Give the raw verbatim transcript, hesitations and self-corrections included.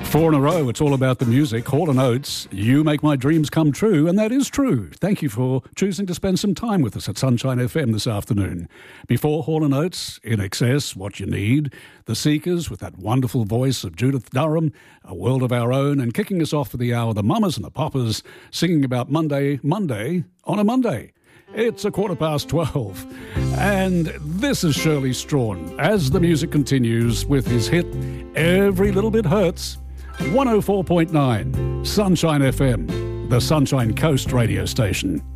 Four in a row, it's all about the music. Hall and Oates, you make my dreams come true, and that is true. Thank you for choosing to spend some time with us at Sunshine F M this afternoon. Before Hall and Oates, In Excess, What You Need, The Seekers with that wonderful voice of Judith Durham, A World of Our Own, and kicking us off for the hour, the Mamas and the Poppers, singing about Monday, Monday on a Monday. It's a quarter past twelve, and this is Shirley Strawn as the music continues with his hit, Every Little Bit Hurts. one oh four point nine Sunshine F M, the Sunshine Coast radio station.